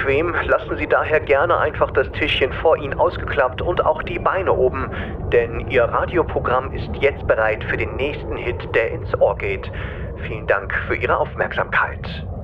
unbequem, lassen Sie daher gerne einfach das Tischchen vor Ihnen ausgeklappt und auch die Beine oben, denn Ihr Radioprogramm ist jetzt bereit für den nächsten Hit, der ins Ohr geht. Vielen Dank für Ihre Aufmerksamkeit.